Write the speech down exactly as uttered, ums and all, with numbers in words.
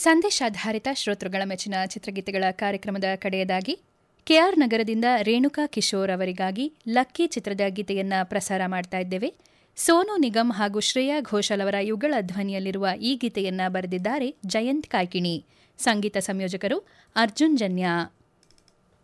ಸಂದೇಶಾಧಾರಿತ ಶ್ರೋತೃಗಳ ಮೆಚ್ಚಿನ ಚಿತ್ರಗೀತೆಗಳ ಕಾರ್ಯಕ್ರಮದ ಕಡೆಯದಾಗಿ ಕೆಆರ್ ನಗರದಿಂದ ರೇಣುಕಾ ಕಿಶೋರ್ ಅವರಿಗಾಗಿ ಲಕ್ಕಿ ಚಿತ್ರದ ಗೀತೆಯನ್ನ ಪ್ರಸಾರ ಮಾಡ್ತಾ ಇದ್ದೇವೆ. ಸೋನು ನಿಗಮ್ ಹಾಗೂ ಶ್ರೇಯಾ ಘೋಷಾಲ್ ಅವರ ಯುಗಳ ಧ್ವನಿಯಲ್ಲಿರುವ ಈ ಗೀತೆಯನ್ನ ಬರೆದಿದ್ದಾರೆ ಜಯಂತ್ ಕಾಯ್ಕಿಣಿ. ಸಂಗೀತ ಸಂಯೋಜಕರು ಅರ್ಜುನ್ ಜನ್ಯ.